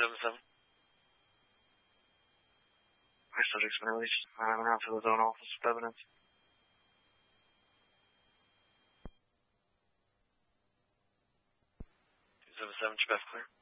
277. My subject's been released. I'm around to the zone office with evidence. 277, Chebef clear.